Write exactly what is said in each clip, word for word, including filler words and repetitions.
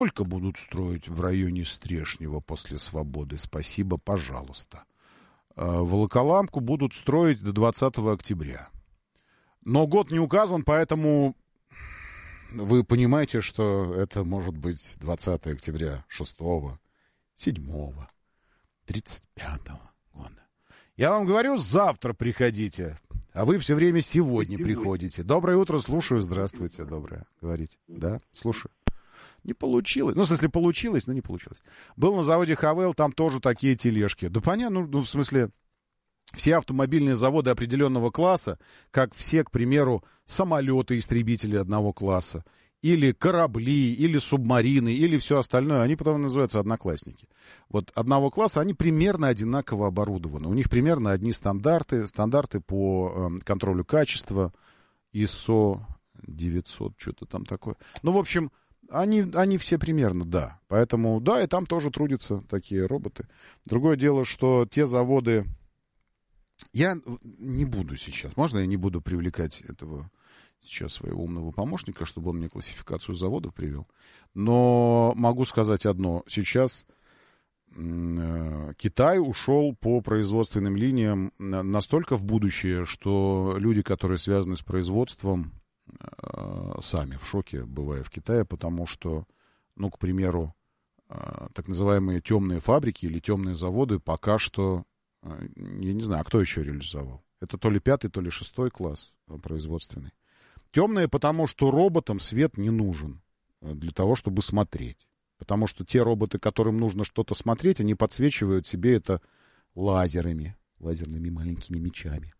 Сколько будут строить в районе Стрешнева после Свободы? Спасибо, пожалуйста. Волоколамку будут строить до двадцатого октября. Но год не указан, поэтому вы понимаете, что это может быть двадцатого октября, шестого, седьмого, тридцать пятого года. Я вам говорю, завтра приходите, а вы все время сегодня приходите. Доброе утро, слушаю, здравствуйте, доброе, говорите. Да, слушаю. Не получилось. Ну, в смысле, получилось, но не получилось. Был на заводе Хавел, там тоже такие тележки. Да понятно, ну, в смысле, все автомобильные заводы определенного класса, как все, к примеру, самолеты-истребители одного класса, или корабли, или субмарины, или все остальное, они потом называются одноклассники. Вот одного класса, они примерно одинаково оборудованы. У них примерно одни стандарты, стандарты по э, контролю качества, ай эс о девятьсот, что-то там такое. Ну, в общем... Они, они все примерно, да. Поэтому, да, и там тоже трудятся такие роботы. Другое дело, что те заводы... Я не буду сейчас, можно я не буду привлекать этого сейчас своего умного помощника, чтобы он мне классификацию заводов привел. Но могу сказать одно. Сейчас э, Китай ушел по производственным линиям настолько в будущее, что люди, которые связаны с производством... сами в шоке, бывая в Китае, потому что, ну, к примеру, так называемые темные фабрики или темные заводы пока что, я не знаю, а кто еще реализовал? Это то ли пятый, то ли шестой класс производственный. Темные, потому что роботам свет не нужен для того, чтобы смотреть. Потому что те роботы, которым нужно что-то смотреть, они подсвечивают себе это лазерами, лазерными маленькими мечами.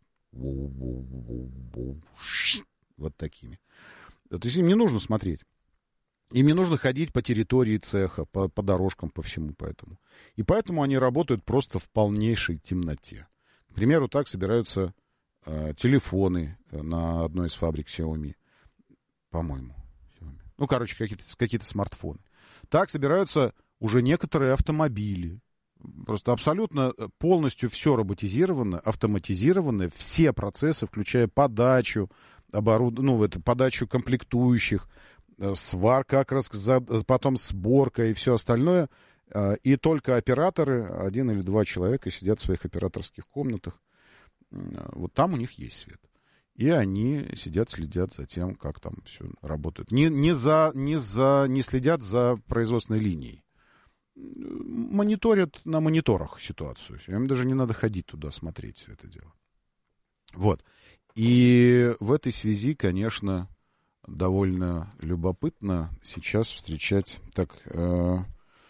Вот такими. То есть им не нужно смотреть. Им не нужно ходить по территории цеха, по, по дорожкам, по всему поэтому. И поэтому они работают просто в полнейшей темноте. К примеру, так собираются э, телефоны на одной из фабрик Xiaomi. По-моему. Xiaomi. Ну, короче, какие-то, какие-то смартфоны. Так собираются уже некоторые автомобили. Просто абсолютно полностью все роботизировано, автоматизировано. Все процессы, включая подачу, оборуд... ну, это, подачу комплектующих, сварка, как раз потом сборка и все остальное. И только операторы, один или два человека, сидят в своих операторских комнатах. Вот там у них есть свет. И они сидят, следят за тем, как там все работает. Не, не, за, не, за, не следят за производственной линией. Мониторят на мониторах ситуацию. Им даже не надо ходить туда, смотреть все это дело. Вот. И в этой связи, конечно, довольно любопытно сейчас встречать так э,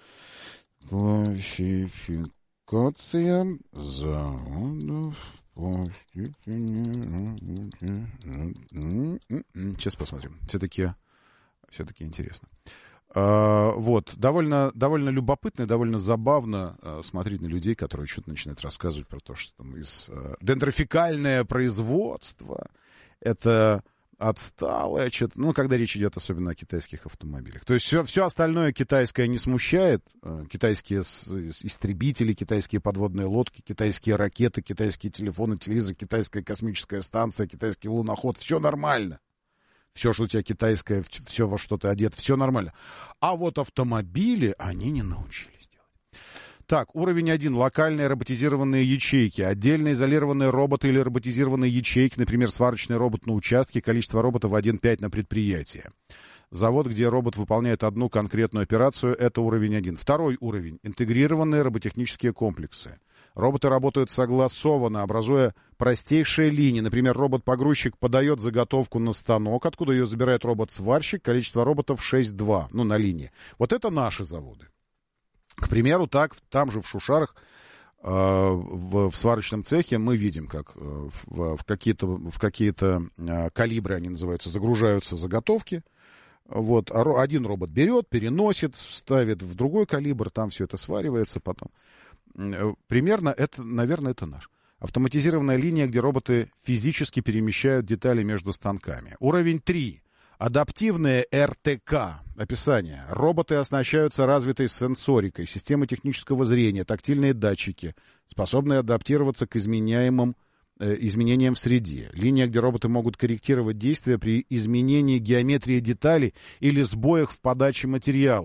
классификация заводов по степени. Сейчас посмотрим. Все-таки, все-таки интересно. Uh, вот, довольно, довольно любопытно и довольно забавно uh, смотреть на людей, которые что-то начинают рассказывать про то, что там из uh, дендрификальное производство, это отсталое что-то, ну, когда речь идет особенно о китайских автомобилях. То есть все, все остальное китайское не смущает, uh, китайские с, истребители, китайские подводные лодки, китайские ракеты, китайские телефоны, телевизор, китайская космическая станция, китайский луноход, все нормально. Все, что у тебя китайское, все, во что ты одет, все нормально. А вот автомобили они не научились делать. Так, уровень один. Локальные роботизированные ячейки. Отдельно изолированные роботы или роботизированные ячейки, например, сварочный робот на участке, количество роботов один целых пять на предприятие. Завод, где робот выполняет одну конкретную операцию, это уровень один. Второй уровень. Интегрированные роботехнические комплексы. Роботы работают согласованно, образуя простейшие линии. Например, робот-погрузчик подает заготовку на станок, откуда ее забирает робот-сварщик. Количество роботов шесть-два, ну, на линии. Вот это наши заводы. К примеру, так, там же в Шушарах, э, в, в сварочном цехе мы видим, как э, в, в какие-то, в какие-то э, калибры, они называются, загружаются заготовки. Вот, один робот берет, переносит, ставит в другой калибр, там все это сваривается потом. Примерно это, наверное, это наш. Автоматизированная линия, где роботы физически перемещают детали между станками. Уровень три. Адаптивные эр тэ ка. Описание. Роботы оснащаются развитой сенсорикой, системой технического зрения, тактильные датчики, способные адаптироваться к изменяемым изменениям в среде. Линия, где роботы могут корректировать действия при изменении геометрии деталей или сбоях в подаче материала.